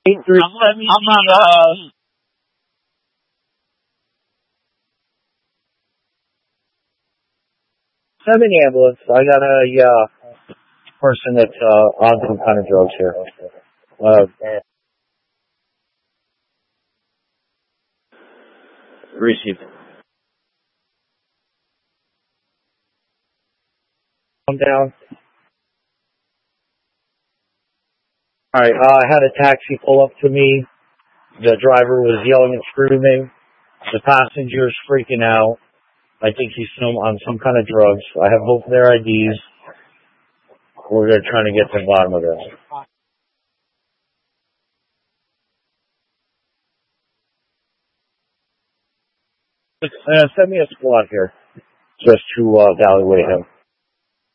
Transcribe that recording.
I'm on send me an ambulance. I got a person that's on some kind of drugs here. Received. Calm down. All right. I had a taxi pull up to me. The driver was yelling and screaming. The passenger's freaking out. I think he's on some kind of drugs. I have both of their IDs. We're going to try to get to the bottom of this. Send me a squad here just to evaluate him.